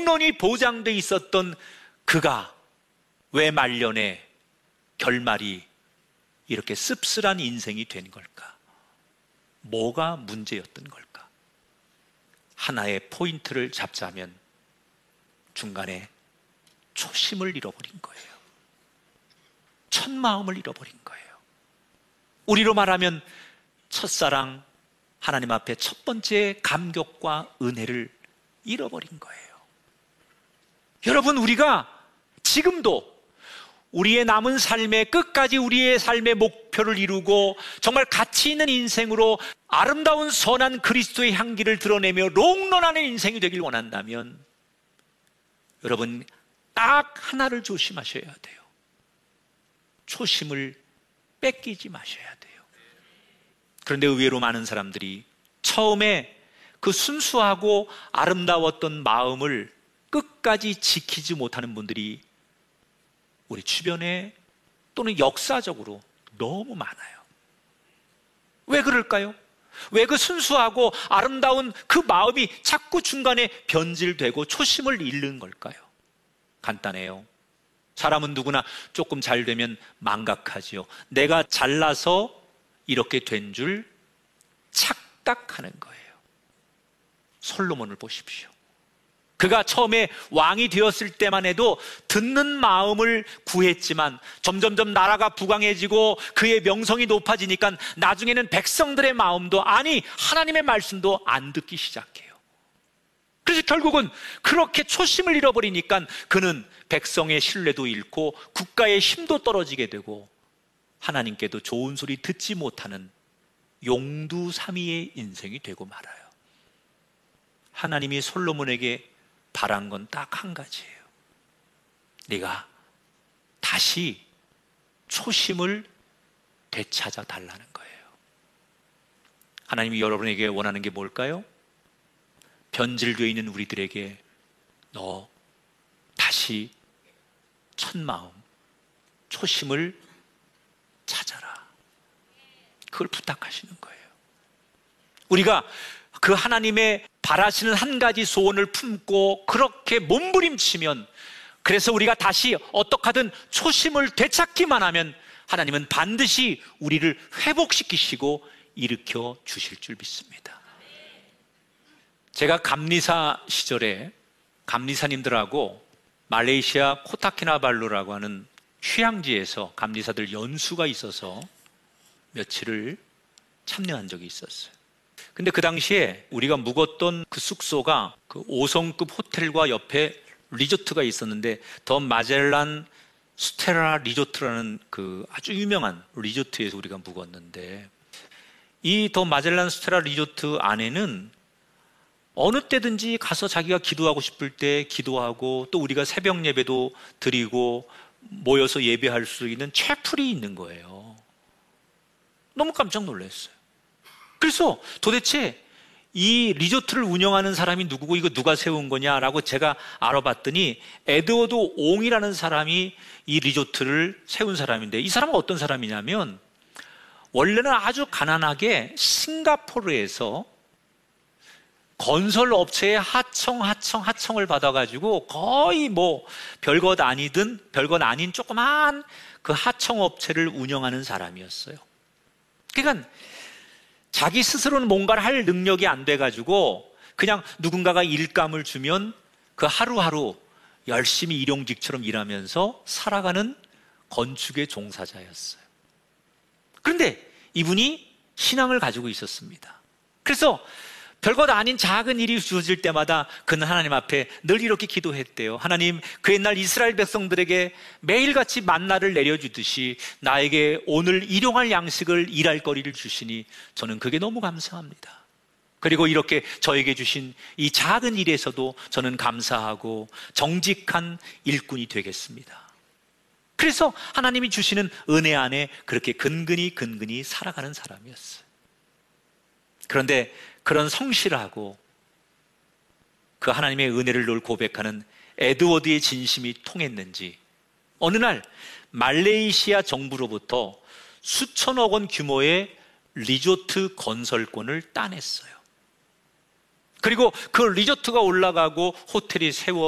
영론이 보장돼 있었던 그가 왜 말년에 결말이 이렇게 씁쓸한 인생이 된 걸까? 뭐가 문제였던 걸까? 하나의 포인트를 잡자면 중간에 초심을 잃어버린 거예요. 첫 마음을 잃어버린 거예요. 우리로 말하면 첫사랑, 하나님 앞에 첫 번째 감격과 은혜를 잃어버린 거예요. 여러분, 우리가 지금도 우리의 남은 삶에 끝까지 우리의 삶의 목표를 이루고 정말 가치 있는 인생으로 아름다운 선한 그리스도의 향기를 드러내며 롱런하는 인생이 되길 원한다면 여러분, 딱 하나를 조심하셔야 돼요. 초심을 뺏기지 마셔야 돼요. 그런데 의외로 많은 사람들이 처음에 그 순수하고 아름다웠던 마음을 끝까지 지키지 못하는 분들이 우리 주변에 또는 역사적으로 너무 많아요. 왜 그럴까요? 왜 그 순수하고 아름다운 그 마음이 자꾸 중간에 변질되고 초심을 잃는 걸까요? 간단해요. 사람은 누구나 조금 잘 되면 망각하지요. 내가 잘나서 이렇게 된 줄 착각하는 거예요. 솔로몬을 보십시오. 그가 처음에 왕이 되었을 때만 해도 듣는 마음을 구했지만 점점점 나라가 부강해지고 그의 명성이 높아지니까 나중에는 백성들의 마음도, 아니 하나님의 말씀도 안 듣기 시작해요. 그래서 결국은 그렇게 초심을 잃어버리니까 그는 백성의 신뢰도 잃고 국가의 힘도 떨어지게 되고 하나님께도 좋은 소리 듣지 못하는 용두사미의 인생이 되고 말아요. 하나님이 솔로몬에게 바란 건 딱 한 가지예요. 네가 다시 초심을 되찾아 달라는 거예요. 하나님이 여러분에게 원하는 게 뭘까요? 변질되어 있는 우리들에게 너 다시 첫 마음, 초심을 찾아라. 그걸 부탁하시는 거예요. 우리가 그 하나님의 바라시는 한 가지 소원을 품고 그렇게 몸부림치면, 그래서 우리가 다시 어떻게 하든 초심을 되찾기만 하면 하나님은 반드시 우리를 회복시키시고 일으켜 주실 줄 믿습니다. 제가 감리사 시절에 감리사님들하고 말레이시아 코타키나발루라고 하는 휴양지에서 감리사들 연수가 있어서 며칠을 참여한 적이 있었어요. 근데 그 당시에 우리가 묵었던 그 숙소가 그 5성급 호텔과 옆에 리조트가 있었는데 더 마젤란 스테라 리조트라는 그 아주 유명한 리조트에서 우리가 묵었는데, 이 더 마젤란 스테라 리조트 안에는 어느 때든지 가서 자기가 기도하고 싶을 때 기도하고, 또 우리가 새벽 예배도 드리고 모여서 예배할 수 있는 채플이 있는 거예요. 너무 깜짝 놀랐어요. 그래서 도대체 이 리조트를 운영하는 사람이 누구고 이거 누가 세운 거냐라고 제가 알아봤더니 에드워드 옹이라는 사람이 이 리조트를 세운 사람인데, 이 사람은 어떤 사람이냐면 원래는 아주 가난하게 싱가포르에서 건설 업체의 하청을 받아가지고 거의 뭐 별것 아니든 별것 아닌 조그만 그 하청 업체를 운영하는 사람이었어요. 그러니까 자기 스스로는 뭔가를 할 능력이 안 돼가지고 그냥 누군가가 일감을 주면 그 하루하루 열심히 일용직처럼 일하면서 살아가는 건축의 종사자였어요. 그런데 이분이 신앙을 가지고 있었습니다. 그래서 별것 아닌 작은 일이 주어질 때마다 그는 하나님 앞에 늘 이렇게 기도했대요. 하나님, 그 옛날 이스라엘 백성들에게 매일같이 만나를 내려주듯이 나에게 오늘 일용할 양식을 일할 거리를 주시니 저는 그게 너무 감사합니다. 그리고 이렇게 저에게 주신 이 작은 일에서도 저는 감사하고 정직한 일꾼이 되겠습니다. 그래서 하나님이 주시는 은혜 안에 그렇게 근근히 살아가는 사람이었어요. 그런데 그런 성실하고 그 하나님의 은혜를 늘 고백하는 에드워드의 진심이 통했는지 어느 날 말레이시아 정부로부터 수천억 원 규모의 리조트 건설권을 따냈어요. 그리고 그 리조트가 올라가고 호텔이